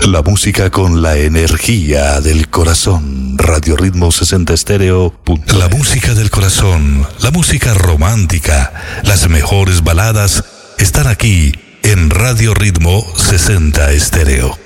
La música con la energía del corazón. Radio Ritmo 60 Estéreo. La música del corazón, la música romántica, las mejores baladas están aquí en Radio Ritmo 60 Estéreo.